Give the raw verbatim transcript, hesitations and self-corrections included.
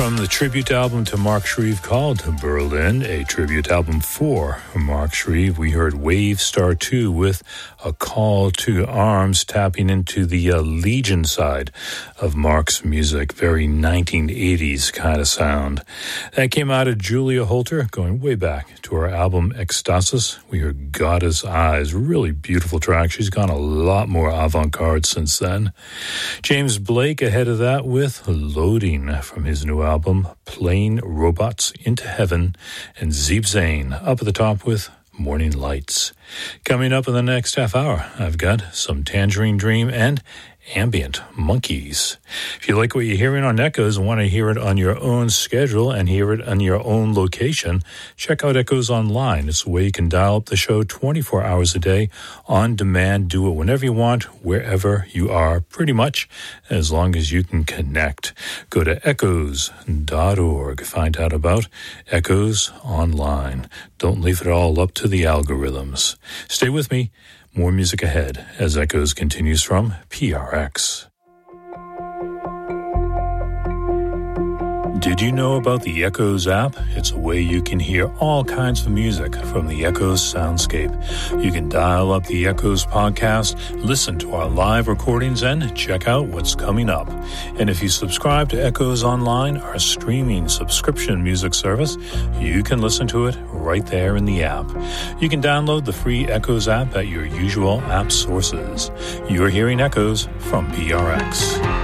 From the tribute album to Mark Shreve called Berlin, a tribute album for Mark Shreve, we heard Wave Star two with A Call to Arms, tapping into the uh, Legion side of Mark's music, very nineteen eighties kind of sound. That came out of Julia Holter, going way back to her album Ecstasis. We heard Goddess Eyes, really beautiful track. She's gone a lot more avant-garde since then. James Blake ahead of that with Loading from his new album Plane Robots into Heaven, and Zeep Zane up at the top with Morning Lights. Coming up in the next half hour, I've got some Tangerine Dream and Ambient Monkeys. If you like what you're hearing on Echoes and want to hear it on your own schedule and hear it on your own location, check out Echoes Online. It's a way you can dial up the show twenty-four hours a day on demand. Do it whenever you want, wherever you are, pretty much, as long as you can connect. Go to echoes dot org. Find out about Echoes Online. Don't leave it all up to the algorithms. Stay with me. More music ahead as Echoes continues from P R X. Did you know about the Echoes app? It's a way you can hear all kinds of music from the Echoes soundscape. You can dial up the Echoes podcast, listen to our live recordings, and check out what's coming up. And if you subscribe to Echoes Online, our streaming subscription music service, you can listen to it right there in the app. You can download the free Echoes app at your usual app sources. You're hearing Echoes from P R X.